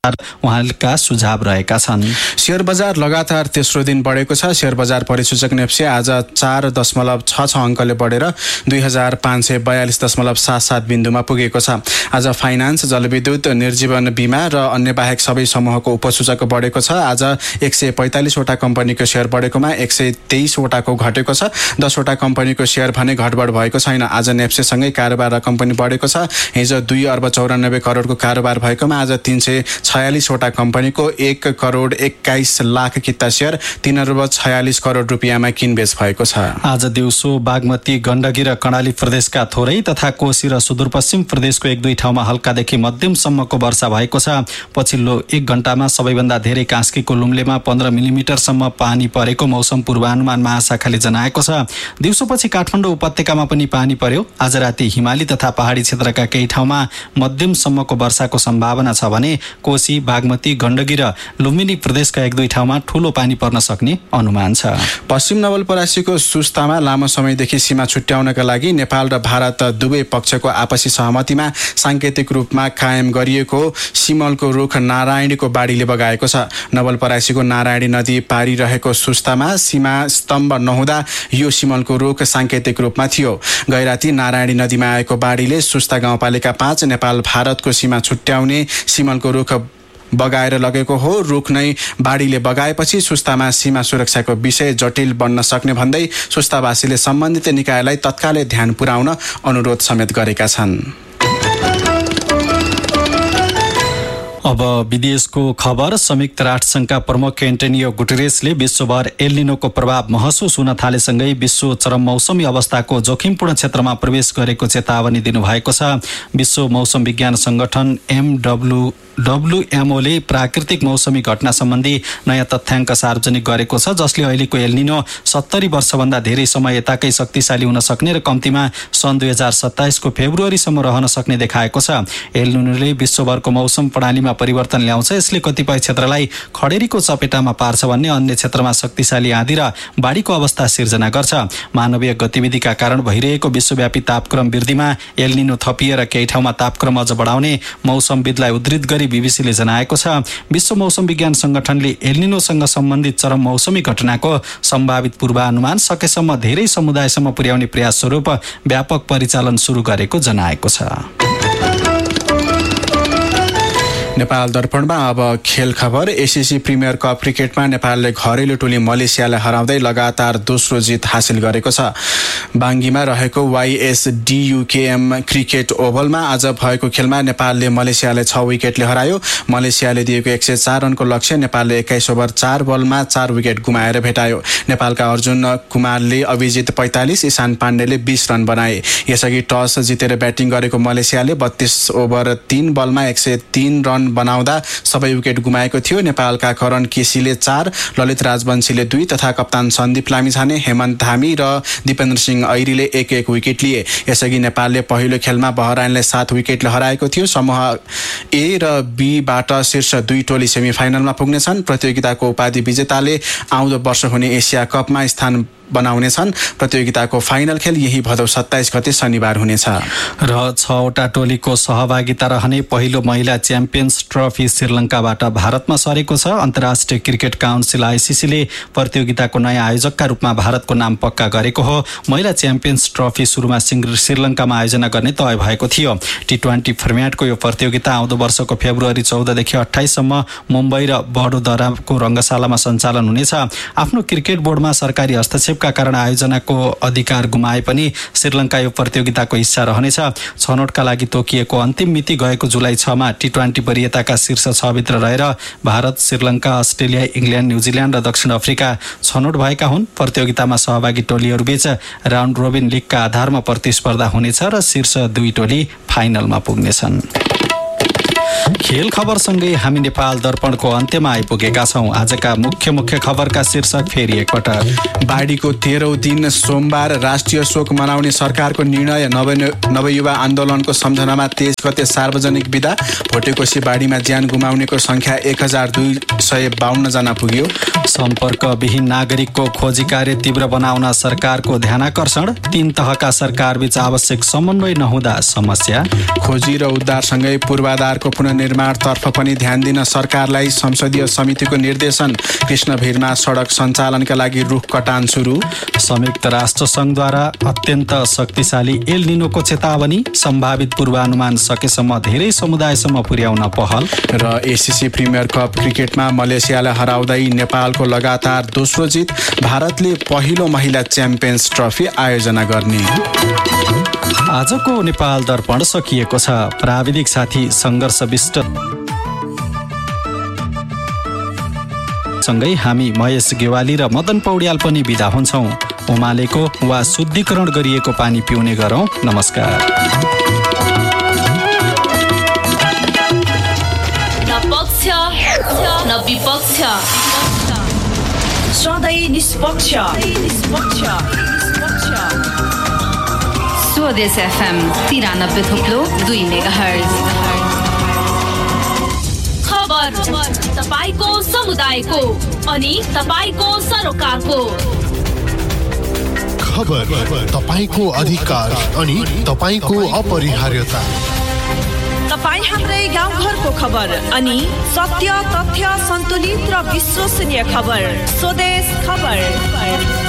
उहाँका सुझाव रहेका छन्। शेयर बजार लगातार तेस्रो दिन बढेको छ। शेयर बजार परिसूचक नेप्से आज 4.66 अङ्कले बढेर 2542.77 बिन्दुमा पुगेको छ। आज फाइनान्स, जलविद्युत, निर्जीवन बीमा र अन्य बाहेक सबै समूहको उपसूचक बढेको छ। आज 145 वटा कम्पनीको शेयर बढेकोमा 123 वटाको घटेको छ। 10 वटा कम्पनीको शेयर भने घटबढ भएको छैन। आज नेप्सेसँगै कारोबार रकम पनि बढेको छ। हिजो 2.94 करोडको कारोबार भएकोमा आज 346 वटा कम्पनीको 1.21 करोड किता शेयर 3.46 करोड रुपियाँमा किनबेच भएको छ। आज दिउँसो बागमती, गण्डकी र कर्णाली प्रदेशका थोरै तथा कोशी र सुदूरपश्चिम प्रदेशको 1-2 ठाउँमा हल्कादेखि मध्यमसम्मको वर्षा भएको छ। पछिल्लो 1 घण्टामा सबैभन्दा धेरै कास्कीको लुम्लेमा 15 मिलिमिटरसम्म पानी परेको मौसम पूर्वानुमान महाशाखाले जनाएको छ। दिउँसोपछि काठमाडौँ उपत्यकामा पनि पानी पर्यो। आज राति हिमाली तथा पहाडी क्षेत्रका केही ठाउँमा मध्यमसम्मको वर्षाको सम्भावना छ भने कोशी, बागमती, गण्डकी र लुम्बिनी प्रदेशका 1-2 ठाउँमा ठूलो पानी पर्न सक्ने अनुमान छ। पश्चिम नवलपरासीको सुस्तामा लामो समयदेखि सीमा छुट्याउनका लागि नेपाल र भारत दुवै पक्षको आपसी सहमतिमा सांकेतिक रूपमा कायम गरिएको सिमलको रुख नारायणीको बाढीले बगाएको छ। नवलपरासीको नारायणी नदी पारी रहेको सुस्तामा सीमा स्तम्भ नहुँदा यो सिमलको रुख सांकेतिक रूपमा थियो। गैराती नारायणी नदीमा आएको बाढीले सुस्ता गाउँपालिका 5 नेपाल भारतको सीमा छुट्याउने सिमलको रुख बगाएर लगेको हो। रुख नै बाढीले बगाएपछि सुस्तामा सीमा सुरक्षाको विषय जटिल बन्न सक्ने भन्दै सुस्तावासीले सम्बन्धित निकायलाई तत्कालै ध्यान पुर्याउन अनुरोध समेत गरेका छन्। अब विदेशको खबर। संयुक्त राष्ट्रसङ्घका प्रमुख एन्टोनियो गुटेरेसले विश्वभर एल्निनोको प्रभाव महसुस हुन थालेसँगै विश्व चरम मौसमी अवस्थाको जोखिमपूर्ण क्षेत्रमा प्रवेश गरेको चेतावनी दिनुभएको छ। विश्व मौसम विज्ञान सङ्गठन WMOले प्राकृतिक मौसमी घटना सम्बन्धी नयाँ तथ्याङ्क सार्वजनिक गरेको छ, जसले अहिलेको एल्निनो 70 वर्षभन्दा धेरै समय यताकै शक्तिशाली हुन सक्ने र कम्तीमा सन् 2027 को फेब्रुअरीसम्म रहन सक्ने देखाएको छ। एल्निनोले विश्वभरको मौसम प्रणालीमा परिवर्तन ल्याउँछ। यसले कतिपय क्षेत्रलाई खडेरीको चपेटामा पार्छ भन्ने अन्य क्षेत्रमा शक्तिशाली आँधी र बाढीको अवस्था सिर्जना गर्छ। मानवीय गतिविधिका कारण भइरहेको विश्वव्यापी तापक्रम वृद्धिमा एल्निनो थपिएर केही ठाउँमा तापक्रम अझ बढाउने मौसमविदलाई उद्धृत गरी बीबीसीले जनाएको छ। विश्व मौसम विज्ञान सङ्गठनले एल्निनोसँग सम्बन्धित चरम मौसमी घटनाको सम्भावित पूर्वानुमान सकेसम्म धेरै समुदायसम्म पुर्याउने प्रयास स्वरूप व्यापक परिचालन सुरु गरेको जनाएको छ। नेपाल दर्पणमा अब खेल खबर। एसिसी प्रिमियर कप क्रिकेटमा नेपालले घरेलु टोली मलेसियालाई हराउँदै लगातार दोस्रो जित हासिल गरेको छ। बाङ्गीमा रहेको YSDUKM क्रिकेट ओभलमा आज भएको खेलमा नेपालले मलेसियालाई 6 विकेटले हरायो। मलेसियाले दिएको 104 रनको लक्ष्य नेपालले 21 ओभर 4 बलमा 4 विकेट गुमाएर भेटायो। नेपालका अर्जुन कुमारले अभिजित 45, ईशान पाण्डेले 20 रन बनाए। यसअघि टस जितेर ब्याटिङ गरेको मलेसियाले 32 ओभर 3 बलमा 103 रन बनाउँदा सबै विकेट गुमाएको थियो। नेपालका करण केसीले 4, ललित राजवंशीले 2 तथा कप्तान सन्दीप लामिछाने, हेमन्त धामी र दिपेन्द्र सिंह ऐरीले 1-1 विकेट लिए। यसअघि नेपालले पहिलो खेलमा बहराइनलाई 7 विकेटले हराएको थियो। समूह ए र बीबाट शीर्ष 2 टोली सेमिफाइनलमा पुग्नेछन्। प्रतियोगिताको उपाधि विजेताले आउँदो वर्ष हुने एसिया कपमा स्थान बनाउनेछन्। प्रतियोगिताको फाइनल खेल यही भदौ 27 गते शनिबार हुनेछ। र 6 वटा टोलीको सहभागिता रहने पहिलो महिला च्याम्पियन्स ट्रफी श्रीलङ्काबाट भारतमा सरेको छ। अन्तर्राष्ट्रिय क्रिकेट काउन्सिल ICCले प्रतियोगिताको नयाँ आयोजकका रूपमा भारतको नाम पक्का गरेको हो। महिला च्याम्पियन्स ट्रफी सुरुमा श्रीलङ्कामा आयोजना गर्ने तय भएको थियो। T20 फर्म्याटको यो प्रतियोगिता आउँदो वर्षको फेब्रुअरी 14 देखि 28 सम्म मुम्बई र बडोदराको रङ्गशालामा सञ्चालन हुनेछ। आफ्नो क्रिकेट बोर्डमा सरकारी हस्तक्षेप का कारण आयोजनाको अधिकार गुमाए पनि श्रीलङ्का यो प्रतियोगिताको हिस्सा रहनेछ। छनौटका लागि तोकिएको अन्तिम मिति गएको जुलाई 6 मा T20 वरियताका शीर्ष 6 भित्र रहेर Bharat, Sri Lanka, Australia, England, New Zealand र दक्षिण अफ्रिका छनौट भएका हुन्। प्रतियोगितामा सहभागी टोलीहरूबीच राउन्ड रोबिन लिगका आधारमा प्रतिस्पर्धा हुनेछ र शीर्ष 2 टोली फाइनलमा पुग्नेछन्। खेल खबरसँगै हामी नेपाल दर्पणको अन्त्यमा आइपुगेका छौं। आजका मुख्य खबरका शीर्षक फेरि एकपटक। बाढीको 13औं दिन सोमबार राष्ट्रिय शोक मनाउने सरकारको निर्णय। नवयुवा आन्दोलनको सम्झनामा 23 गते सार्वजनिक बिदा। भोटेकोशी बाढीमा ज्यान गुमाउनेको संख्या 1252 जना पुग्यो। सम्पर्कविहीन नागरिकको खोजी कार्य तीव्र बनाउन सरकारको ध्यानाकर्षण। 3 तहका सरकारबीच आवश्यक समन्वय नहुँदा समस्या। खोजी र उद्धारसँगै पूर्वाधारको पुनर्निर्माण निर्माणतर्फ पनि ध्यान दिन सरकारलाई संसदीय समितिको निर्देशन। कृष्णभिरमा सडक सञ्चालनका लागि रुख कटान सुरु। संयुक्त राष्ट्र संघद्वारा अत्यन्त शक्तिशाली एल निनोको चेतावनी। सम्भावित पूर्वानुमान सकेसम्म धेरै समुदायसम्म पुर्याउन पहल। र एसिसी प्रिमियर कप क्रिकेटमा मलेसियालाई हराउँदै नेपालको लगातार दोस्रो जित। भारतले पहिलो महिला च्याम्पियन्स ट्रफी आयोजना गर्ने। आजको नेपाल दर्पण सकिएको छ। प्राविधिक साथी सङ्घर्ष विष्ट सँगै हामी महेश गेवाली र मदन पौड्याल पनि बिदा हुन्छौँ। उमालेको वा शुद्धिकरण गरिएको पानी पिउने गरौँ। नमस्कार। न पक्ष न विपक्ष, सधैँ निष्पक्ष। स्वदेश FM 93.2 मेगाहर्ज। खबर तपाईको समुदायको अनि तपाईको सरोकारको। खबर तपाईको अधिकार अनि तपाईको अपरिहार्यता। तपाईँ हाम्रै गाउँघरको खबर अनि सत्य, तथ्य, सन्तुलित र विश्वसनीय खबर। स्वदेश खबर।